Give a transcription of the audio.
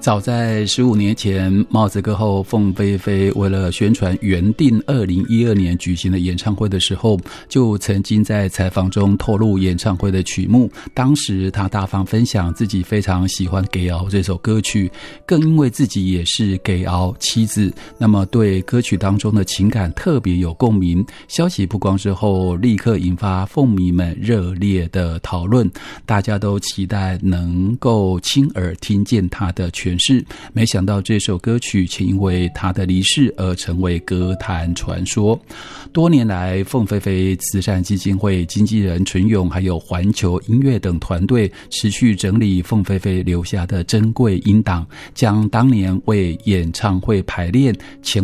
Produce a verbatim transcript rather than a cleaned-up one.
早在十五年前，帽子歌后凤飞飞为了宣传原定二零一二年举行的演唱会的时候，就曾经在采访中透露演唱会的曲目。当时她大方分享自己非常喜欢《给熬》这首歌曲，更因为自己也是给熬妻子，那么对歌曲当中的情感特别有共鸣。消息曝光之后，立刻引发凤迷们热烈的讨论，大家都期待能够亲耳听见她的诠释。没想到这首歌曲却因为她的离世而成为歌坛传说。多年来，凤飞飞慈善基金会经纪人纯勇还有环球音乐等团队持续整理凤飞飞留下的珍贵音档，将当年为演唱会排练前